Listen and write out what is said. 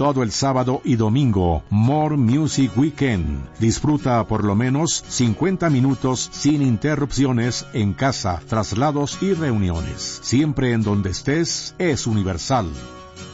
todo el sábado y domingo. More Music Weekend. Disfruta por lo menos 50 minutos sin interrupciones en casa, traslados y reuniones. Siempre en donde estés, es Universal.